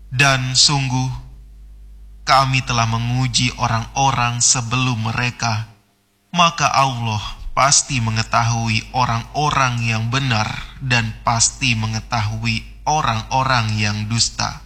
Dan sungguh, kami telah menguji orang-orang sebelum mereka, maka Allah pasti mengetahui orang-orang yang benar dan pasti mengetahui orang-orang yang dusta.